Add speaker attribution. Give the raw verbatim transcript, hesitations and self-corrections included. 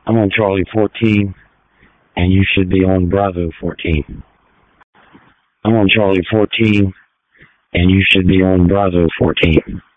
Speaker 1: I'm on Charlie fourteen, and you should be on Bravo fourteen. I'm on Charlie fourteen, and you should be on Bravo fourteen.